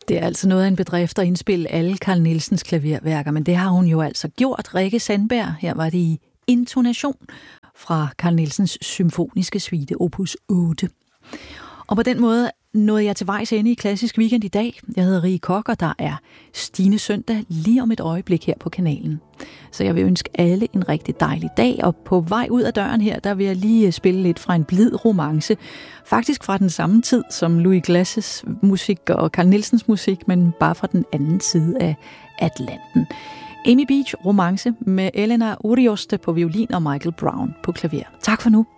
Det er altså noget af en bedrift at indspille alle Carl Nielsens klaverværker, men det har hun jo altså gjort. Rikke Sandberg, her var det i Intonation fra Carl Nielsens symfoniske suite opus 8. Og på den måde nåede jeg til vejs ende i Klassisk Weekend i dag. Jeg hedder Rie Koch, og der er Stine Søndag lige om et øjeblik her på kanalen. Så jeg vil ønske alle en rigtig dejlig dag, og på vej ud af døren her, der vil jeg lige spille lidt fra en blid romance. Faktisk fra den samme tid som Louis Glasses musik og Carl Nielsens musik, men bare fra den anden side af Atlanten. Amy Beach romance med Elena Urioste på violin og Michael Brown på klaver. Tak for nu.